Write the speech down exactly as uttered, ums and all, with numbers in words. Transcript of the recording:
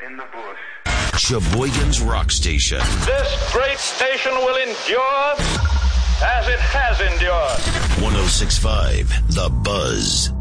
in the bush. Sheboygan's Rock Station. This great station will endure as it has endured. one oh six point five The Buzz.